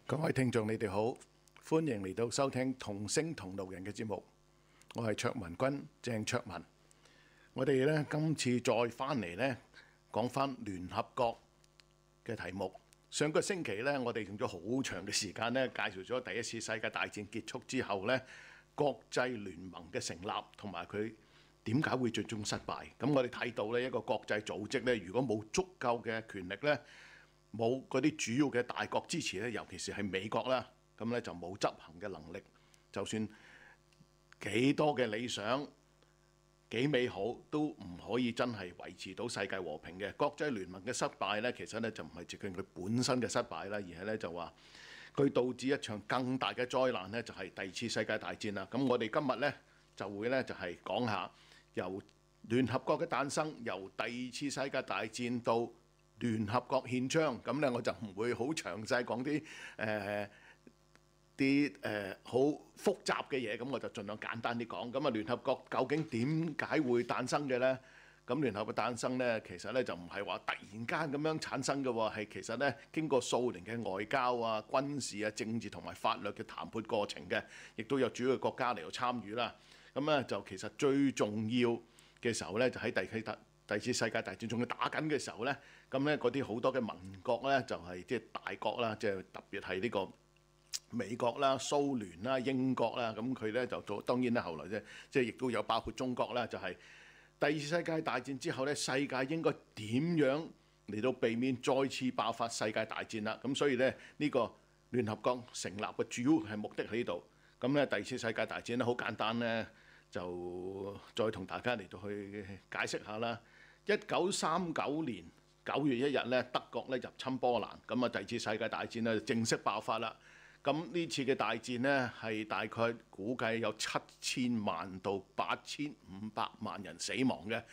各位聽眾，你哋好，歡迎嚟到收聽同聲同路人嘅節目。我係卓文君，鄭卓文。我哋呢今次再翻嚟呢講翻聯合國嘅題目。上個星期呢，我哋用咗好長嘅時間呢介紹咗第一次世界大戰結束之後呢國際聯盟嘅成立同埋佢點解會最終失敗。咁我哋睇到呢一個國際組織呢，如果冇足夠嘅權力呢，冇嗰啲主要嘅大國支持咧，尤其是係美國啦，咁咧就冇執行嘅能力。就算幾多嘅理想、幾美好，都唔可以真係維持到世界和平嘅。國際聯盟嘅失敗咧，其實咧就唔係直佢本身嘅失敗啦，而係咧就話佢導致一場更大嘅災難咧，就係第二次世界大戰啦。咁我哋今日咧就會咧就係講下由聯合國嘅誕生，由第二次世界大戰到聯合國憲章，咁咧我就唔會好詳細講啲好複雜嘅嘢，咁我就盡量簡單啲講。咁啊，聯合國究竟點解會誕生嘅呢？咁聯合國誕生呢，其實咧就唔係話突然間咁樣產生嘅喎，係其實咧經過數年嘅外交啊、軍事啊、政治同埋法律嘅談判過程嘅，亦都有主要嘅國家嚟到參與啦。咁咧就其實最重要嘅時候咧，就喺第二次世界大戰仲要打緊嘅時候呢，咁呢嗰啲好多嘅盟國呢，就係即係大國啦，即係特別係呢個美國啦、蘇聯啦、英國啦，咁佢呢就做當然啦，後來即係亦都有包括中國啦，就係第二次世界大戰之後呢，世界應該點樣嚟到避免再次爆發世界大戰啦？咁所以呢，呢個聯合國成立嘅主要係目的喺呢度。咁呢第二次世界大戰呢，好簡單呢，就再同大家嚟到去解釋下啦。1939年9月1日咧，德國咧入侵波蘭，咁啊第二次世界大戰咧正式爆發啦。咁呢次嘅大戰呢，係大概估計有7000萬到8500萬人死亡嘅，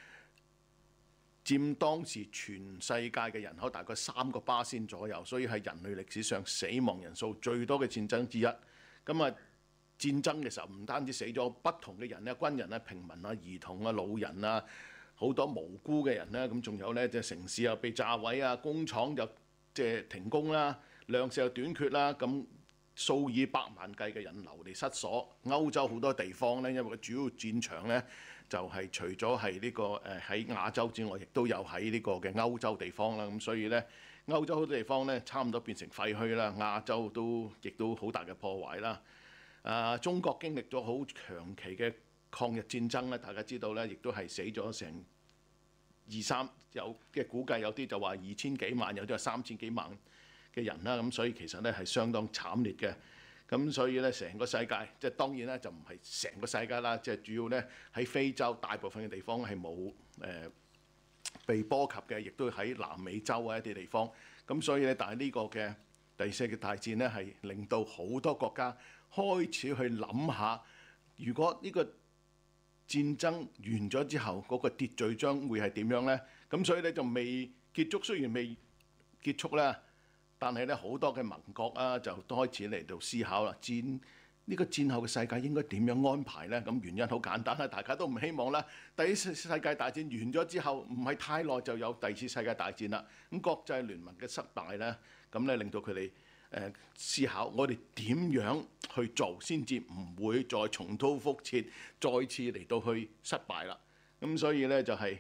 佔當時全世界嘅人口大概3%左右，所以係人類歷史上死亡人數最多嘅戰爭之一。咁啊戰爭嘅時候唔單止死咗不同嘅人咧，軍人啊、平民啊、兒童啊、老人啊，好多無辜嘅人咧，咁仲有咧，即係城市又被炸毀啊，工廠又即係停工啦，糧食又短缺啦，咁數以百萬計嘅人流離失所。歐洲好多地方咧，因為個主要戰場咧就係除咗係呢個喺亞洲之外，亦都有喺呢個嘅歐洲地方啦。咁所以咧，歐洲好多地方咧差唔多變成廢墟啦，亞洲亦都好大嘅破壞啦。中國經歷咗好長期嘅抗日戰爭咧，大家知道咧，亦都係死咗成2、3有嘅估計，有啲就話2000幾萬，有啲話3000幾萬嘅人啦。咁所以其實咧係相當慘烈嘅。咁所以咧成個世界，即係當然咧就唔係成個世界啦，即係主要咧喺非洲大部分嘅地方係冇被波及嘅，亦都喺南美洲啊一啲地方。咁所以咧，但係呢個嘅第二次世界大戰咧係令到好多國家開始去諗下，如果呢個戰爭完咗之後，嗰個秩序將會係點樣呢？咁所以咧就未結束，雖然未結束啦，但係咧好多嘅盟國啊就都開始嚟到思考啦。呢個戰後嘅世界應該點樣安排呢？咁原因好簡單啦，大家都唔希望啦。第一次世界大戰完咗之後，唔係太耐就有第二次世界大戰啦。咁國際聯盟嘅失敗呢，咁咧令到佢哋思考，我哋點樣去做先至唔會再重蹈覆轍，再次嚟到去失敗啦。咁所以呢，就係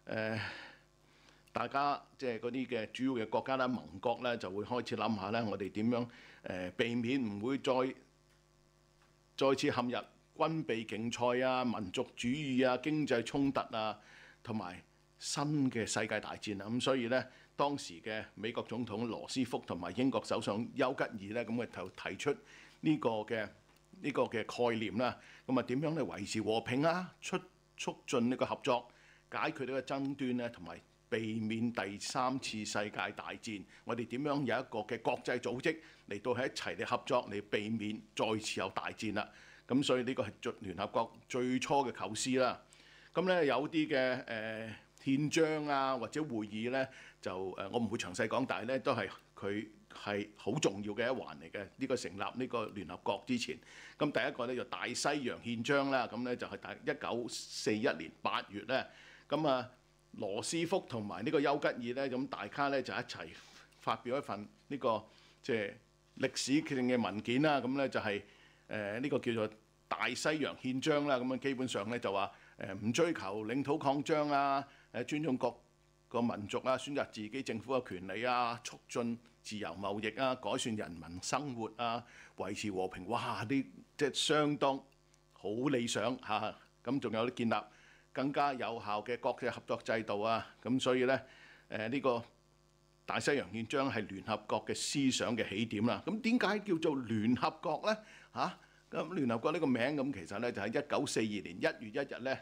大家即係嗰啲嘅主要嘅國家啦、盟國咧，就會開始諗下咧，我哋點樣避免唔會再次陷入軍備競賽啊、民族主義啊、經濟衝突啊，同埋新嘅世界大戰啊。咁所以咧，當時嘅美國總統羅斯福同埋英國首相丘吉爾咧，咁就提出呢個嘅概念啦。咁啊點樣嚟維持和平啊、促進呢個合作、解決呢個爭端咧，同埋避免第3次世界大戰。我哋點樣有一個嘅國際組織嚟到喺一齊嚟合作，嚟避免再次有大戰啦。咁所以呢個係聯合國最初嘅構思啦。咁咧有啲嘅憲章啊或者會議咧，就我唔會詳細講，但係咧都係佢係好重要嘅一環嚟嘅。呢個成立呢個聯合國之前，咁第一個咧就大西洋憲章啦。咁咧就係1941年8月咧，咁啊羅斯福同埋呢個丘吉爾咧，咁大家咧就一齊發表一份呢個即係歷史性嘅文件啦，咁咧就係呢個叫做大西洋憲章啦，咁樣基本上咧就話唔追求領土擴張啊，尊重各個民族啊，選擇自己政府嘅權利啊，促進自由貿易啊，改善人民生活啊，維持和平，哇！啲即係相當好理想嚇。咁仲有啲建立更加有效嘅國際合作制度啊。咁所以咧呢個大西洋憲章係聯合國嘅思想嘅起點啦。咁點解叫做聯合國咧？咁聯合國呢個名咁其實咧就喺1942年1月1日咧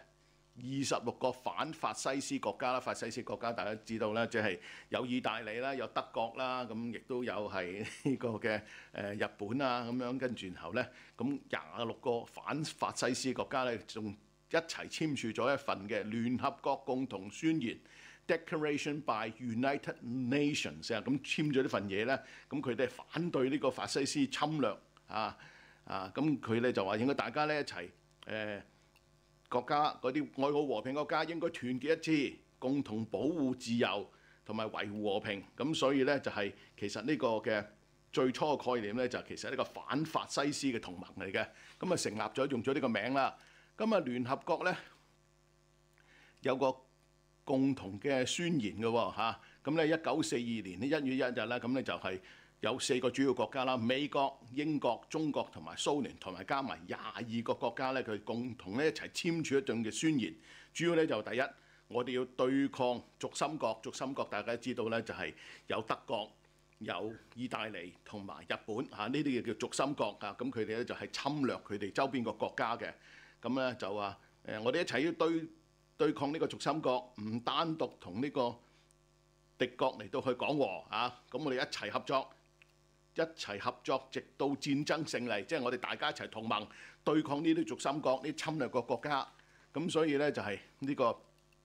，26個反法西斯國家啦，法西斯國家大家知道啦，即係有意大利啦，有德國啦，咁亦都有係呢個嘅日本啊咁樣，跟住然後咧咁26個反法西斯國家咧，仲一齊簽署咗一份嘅聯合國共同宣言 Declaration by United Nations 啊，咁簽咗呢份嘢咧，咁佢哋反對呢個法西斯侵略咁佢咧就話應該大家咧一齊國家嗰啲愛好和平國家應該團結一致，共同保護自由同埋維護和平。咁所以咧就係其實呢個嘅最初嘅概念咧就其實係呢個反法西斯嘅同盟嚟嘅。咁啊成立咗用咗呢個名啦。咁啊聯合國咧有個共同嘅宣言嘅喎。咁咧1942年1月1日啦，咁咧就係有4個主要國家啦，美國、英國、中國同埋蘇聯，同埋加埋22個國家咧，佢共同咧一齊簽署一種嘅宣言。主要咧就第一，我哋要對抗軸心國。軸心國大家知道咧，就係有德國、有意大利同埋日本呢啲叫軸心國啊。咁佢哋咧就係侵略佢哋周邊個國家嘅。咁咧就話我哋一齊要對抗呢個軸心國，唔單獨同呢個敵國嚟到去講和咁我哋一齊合作。一齊合作，直到戰爭勝利，即係我哋大家一齊同盟對抗呢啲軸心國、呢啲侵略國家。咁所以咧就係呢個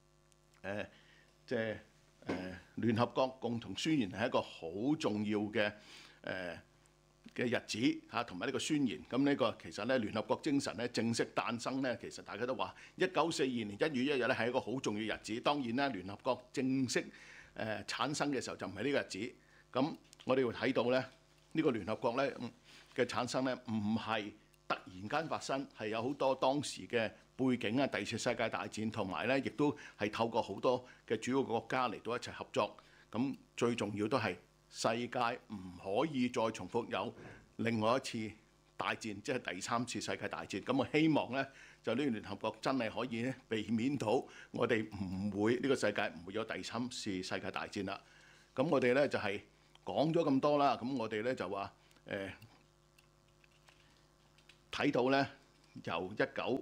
聯合國共同宣言係一個好重要嘅日子同埋呢個宣言。咁呢個其實咧聯合國精神咧正式誕生咧，其實大家都話1942年1月1日咧係一個好重要日子。當然啦，聯合國正式產生嘅時候就唔係呢個日子。咁我哋會睇到咧。呢個聯合國咧嘅產生咧，唔係突然間發生，係有好多當時嘅背景啊，第二次世界大戰，同埋咧亦都係透過好多嘅主要國家嚟到一齊合作。咁最重要都係世界唔可以再重複有另外一次大戰，即係第3次世界大戰。咁我希望咧，就呢個聯合國真係可以避免到我哋唔會呢個世界唔會有第3次世界大戰啦。咁我哋咧就係。講咗咁多啦，咁我哋咧就話睇到咧由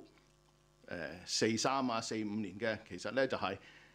1943啊45年嘅，其實咧就係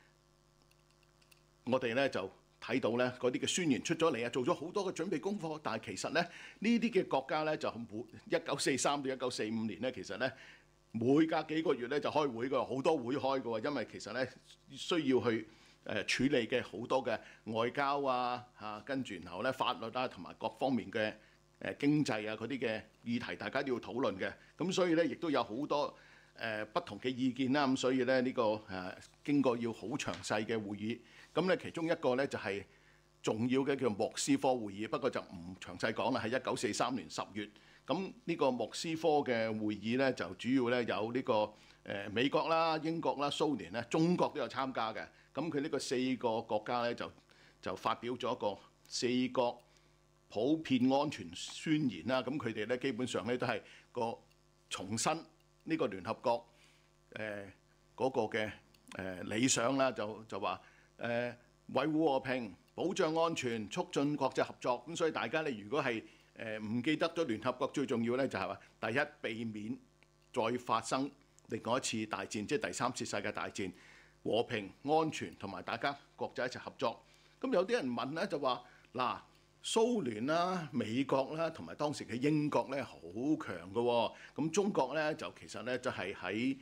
我哋咧就睇到咧嗰啲嘅宣言出咗嚟啊，做咗好多嘅準備功課，但係其實咧呢啲嘅國家咧就1943到1945年咧，其實咧每隔幾個月咧就開會㗎，好多會開㗎喎，因為其實咧需要去。處理嘅好多嘅外交跟住然後咧法律同埋各方面嘅經濟嗰啲嘅議題，大家都要討論嘅。咁所以咧，亦都有好多不同嘅意見啦。咁所以咧呢個經過要好詳細嘅會議。咁咧其中一個咧就係重要嘅叫莫斯科會議，不過就唔詳細講啦。係1943年10月。咁呢個莫斯科嘅會議咧就主要咧有呢個美國啦、英國啦、蘇聯咧、中國都有參加嘅。咁佢呢個4個國家咧就發表咗一個4國普遍安全宣言啦。咁佢哋咧基本上咧都係個重申呢個聯合國嗰個嘅理想啦，就話維護和平、保障安全、促進國際合作。咁所以大家咧如果係唔記得咗聯合國最重要咧就係話第一，避免再發生另外一次大戰，即係第3次世界大戰。和平、安全同埋大家國際一齊合作。咁有啲人問咧就話嗱，蘇聯啦、美國啦同埋當時嘅英國咧好強嘅喎。咁中國咧就其實咧就係喺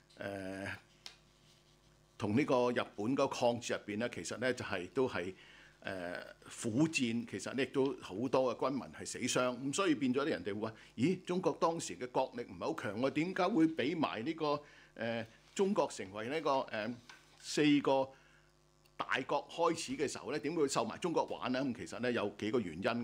同呢個日本個抗戰入邊咧，其實咧就係都係苦戰，其實咧亦都好多嘅軍民係死傷。咁所以變咗啲人哋會話：咦，中國當時嘅國力唔係好強喎，點解會俾埋呢個中國成為呢個4個大國開始嘅時候咧，點會受埋中國玩咧？咁其實咧有幾個原因嘅。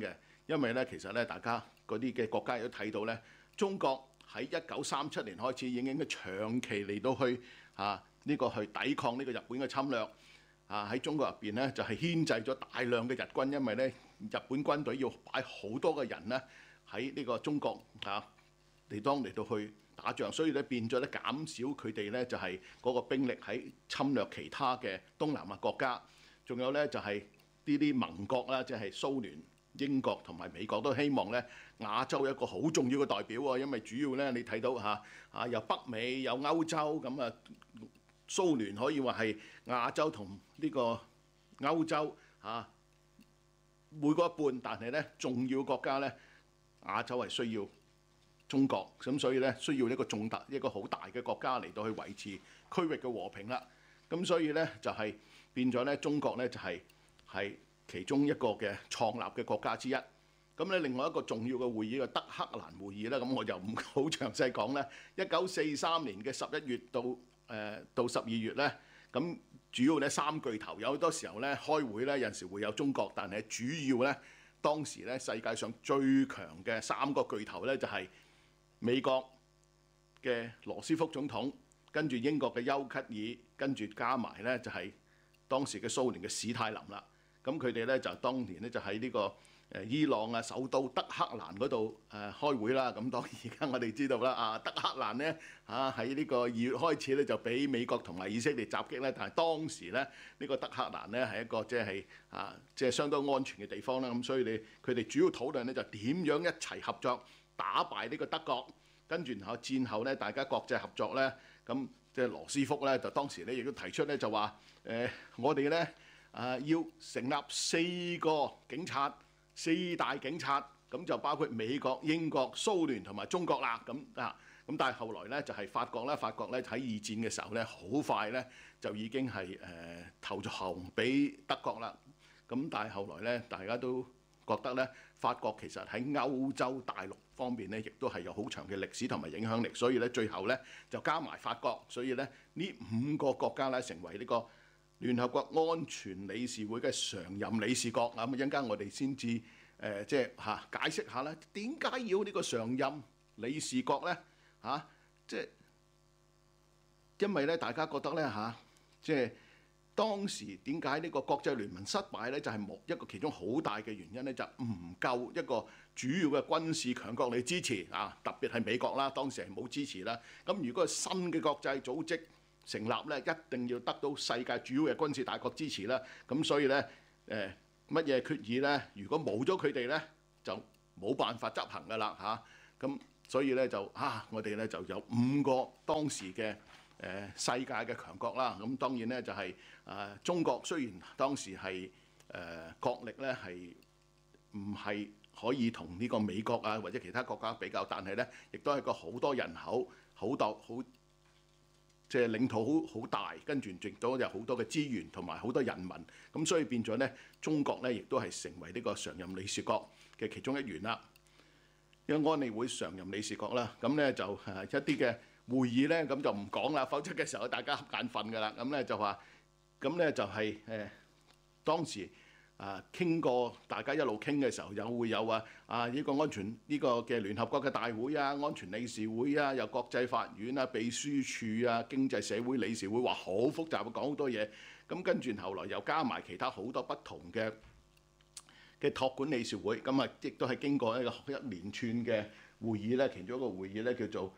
因為咧其實咧大家嗰啲嘅國家都睇到咧，中國喺1937年開始已經長期嚟到去呢個去抵抗呢個日本嘅侵略。喺中國入邊咧就係牽制咗大量嘅日軍，因為咧日本軍隊要擺好多嘅人咧喺呢個中國嚟到去打仗，所以咧變咗咧減少佢哋咧就係嗰個兵力喺侵略其他嘅東南亞國家。仲有咧就係呢啲盟國啦，即係蘇聯、英國同埋美國都希望咧亞洲一個好重要嘅代表喎，因為主要咧你睇到有北美有歐洲咁啊。蘇聯可以話係亞洲同呢個歐洲每個一半，但係咧重要國家咧亞洲係需要中國，咁所以咧需要一個好大嘅國家嚟到去維持區域嘅和平啦。咁所以咧就係變咗咧中國咧就係其中一個嘅創立嘅國家之一。咁咧另外一個重要嘅會議嘅德黑蘭會議咧，咁我就唔好詳細講啦。1943年嘅11月到12月咧，咁主要咧三巨頭有好多時候咧開會咧有陣時會有中國，但係主要咧當時咧世界上最強嘅三個巨頭咧就係美國嘅羅斯福總統，跟住英國嘅丘吉爾，跟住加埋咧就係當時嘅蘇聯嘅史太林啦。咁佢哋咧就當年咧就喺呢個伊朗首都德黑蘭嗰度開會啦。咁當然而家我哋知道啦，德黑蘭咧喺呢個2月開始咧就俾美國同埋以色列襲擊咧，但係當時咧呢個德黑蘭咧係一個即係相當安全嘅地方啦。咁所以佢哋主要討論咧就點樣一齊合作打敗呢個德國，跟住然後戰後咧大家國際合作咧，咁即係羅斯福咧就當時咧亦都提出咧就話我哋咧要成立4個警察。4大警察，咁就包括美國、英國、蘇聯同埋中國啦。咁但係後來咧就係法國咧喺二戰嘅時候咧，好快咧就已經係投降俾德國啦。咁但係後來咧，大家都覺得咧，法國其實喺歐洲大陸方面咧，亦都係有好長嘅歷史同埋影響力。所以咧，最後咧就加埋法國，所以咧呢5個國家咧成為呢個聯合國安全理事會嘅常任理事國。咁一陣間我哋先至解釋下咧，點解要呢個常任理事國咧？即係因為咧，大家覺得咧即係當時點解呢個國際聯盟失敗咧？就係冇一個其中好大嘅原因咧，就唔夠一個主要嘅軍事強國嚟支持特別係美國啦，當時係冇支持啦。咁如果係新嘅國際組織成立咧，一定要得到世界主要嘅軍事大國支持啦。咁所以咧乜嘢決議咧？如果冇咗佢哋咧，就冇辦法執行㗎啦咁所以咧就我哋咧就有5個當時嘅世界嘅強國啦。咁當然咧就係中國，雖然當時係國力咧係唔係可以同呢個美國或者其他國家比較，但係咧亦都係個好多人口、好即係領土好大，跟住亦都有好多嘅資源同埋好多人民，咁所以變咗咧，中國咧亦都係成為呢個常任理事國嘅其中一員啦。因為安理會常任理事國啦，咁咧就一啲嘅會議咧，咁就唔講啦，否則嘅時候大家瞌眼瞓㗎啦。咁咧就話，咁咧就係當時傾過，大家一路傾嘅時候，會有呢個安全呢個嘅聯合國嘅大會安全理事會有國際法院秘書處經濟社會理事會，話好複雜，講好多嘢。咁跟住後來又加埋其他好多不同嘅託管理事會，咁亦都係經過一連串嘅會議咧。其中一個會議咧叫做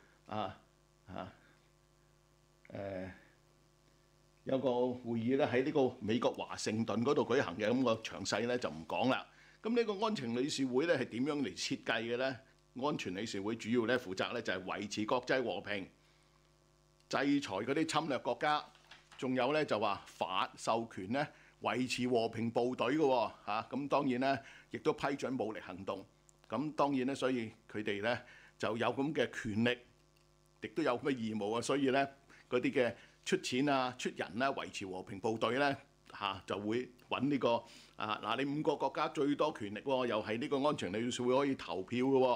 有個會議咧喺呢個美國華盛頓嗰度舉行嘅，咁個詳細咧就唔講啦。咁呢個安全理事會咧係點樣嚟設計嘅咧？安全理事會主要咧負責咧就係維持國際和平、制裁嗰啲侵略國家，仲有咧就話授權咧維持和平部隊嘅喎。咁當然咧亦都批准武力行動。咁當然咧，所以佢哋咧就有咁嘅權力，亦都有咁嘅義務啊。所以咧嗰啲嘅出錢出人維持和平部隊咧就會揾呢個你5個國家最多權力喎，又係呢個安全理事會可以投票嘅喎。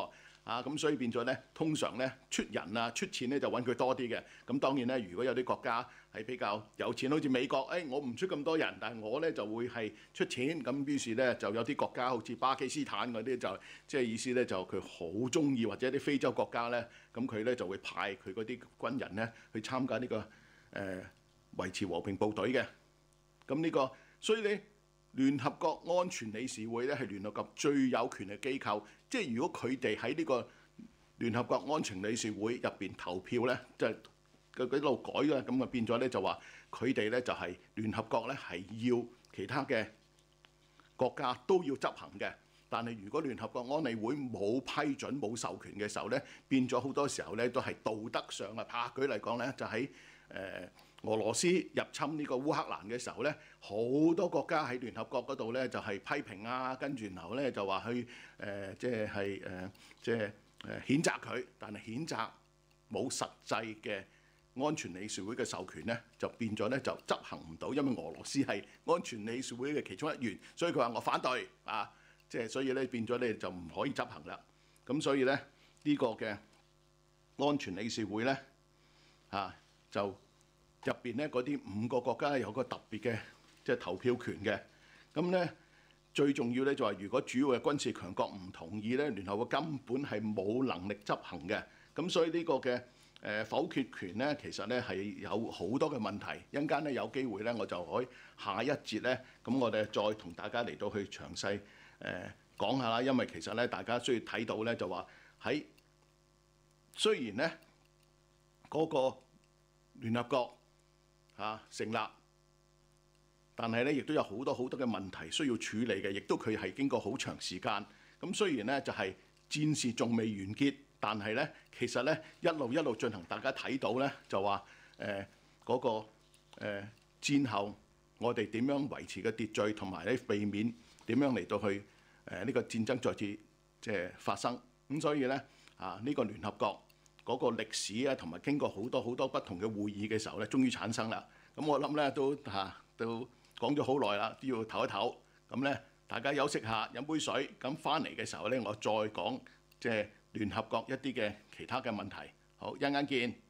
咁所以變咗咧，通常咧出人啊出錢咧就揾佢多啲嘅。咁當然咧，如果有啲國家係比較有錢，好似美國，我唔出咁多人，但係我咧就會係出錢。咁於是咧就有啲國家好似巴基斯坦嗰啲就即係意思咧就佢好中意，或者啲非洲國家咧，咁佢咧就會派佢嗰啲軍人咧去參加呢個維持和平部隊嘅。咁呢個所以咧。聯合國安全理事會咧係聯合國最有權嘅機構，即係如果佢哋喺呢個聯合國安全理事會入邊投票咧，就係佢一路改嘅，咁啊變咗咧就話佢哋咧就係聯合國咧係要其他嘅國家都要執行嘅。但係如果聯合國安理會冇批准冇授權嘅時候咧，變咗好多時候咧都係道德上啊，舉例講咧就喺俄羅斯入侵呢個烏克蘭嘅時候咧，好多國家喺聯合國嗰度咧就係批評啊，跟住然後咧就話去譴責佢，但係譴責冇實際嘅安全理事會嘅授權咧，就變咗咧就執行唔到，因為俄羅斯係安全理事會嘅其中一員，所以佢話我反對啊，所以咧變咗咧就唔可以執行啦。咁所以咧呢個嘅安全理事會咧就入邊咧嗰啲5個國家有個特別嘅投票權嘅。咁咧最重要咧就係如果主要嘅軍事強國唔同意咧，聯合國根本係冇能力執行嘅。咁所以呢個嘅否決權咧，其實咧係有好多嘅問題。一陣間咧有機會咧，我就可以下一節咧，咁我哋再同大家嚟到去詳細講下啦。因為其實咧大家需要睇到咧就話喺雖然咧嗰個聯合國成立，但係咧亦都有好多嘅問題需要處理嘅，亦都佢係經過好長時間。咁雖然咧就係戰事仲未完結，但係咧其實咧一路進行，大家睇到咧就話嗰個戰後我哋點樣維持嘅秩序，同埋咧避免點樣嚟到去呢個戰爭再次發生。咁所以咧呢個聯合國嗰個歷史啊，同埋經過好多不同嘅會議嘅時候咧，終於產生啦。咁我諗咧都講咗好耐啦，都要唞一唞。咁咧大家休息下，飲杯水。咁翻嚟嘅時候咧，我再講聯合國一啲嘅其他嘅問題。好，一陣間見。